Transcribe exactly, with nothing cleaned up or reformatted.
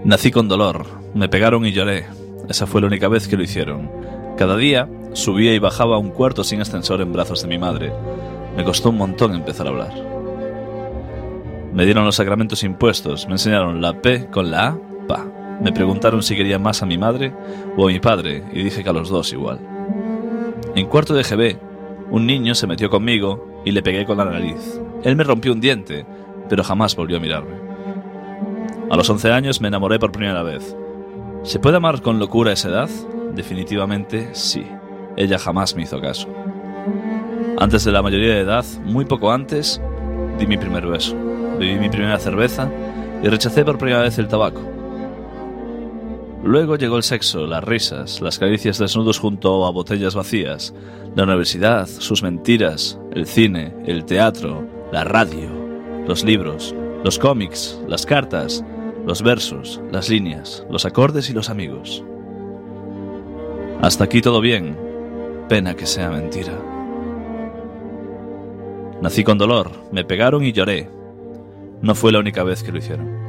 Nací con dolor, me pegaron y lloré. Esa fue la única vez que lo hicieron. Cada día subía y bajaba a un cuarto sin ascensor en brazos de mi madre. Me costó un montón empezar a hablar. Me dieron los sacramentos impuestos, me enseñaron la P con la A, pa. Me preguntaron si quería más a mi madre o a mi padre y dije que a los dos igual. En cuarto de G B, un niño se metió conmigo y le pegué con la nariz. Él me rompió un diente, pero jamás volvió a mirarme. A los once años me enamoré por primera vez. ¿Se puede amar con locura a esa edad? Definitivamente sí. Ella jamás me hizo caso. Antes de la mayoría de edad, muy poco antes, di mi primer beso. Bebí mi primera cerveza y rechacé por primera vez el tabaco. Luego llegó el sexo, las risas, las caricias desnudos junto a botellas vacías, la universidad, sus mentiras, el cine, el teatro, la radio, los libros, los cómics, las cartas, los versos, las líneas, los acordes y los amigos. Hasta aquí todo bien, pena que sea mentira. Nací con dolor, me pegaron y lloré. No fue la única vez que lo hicieron.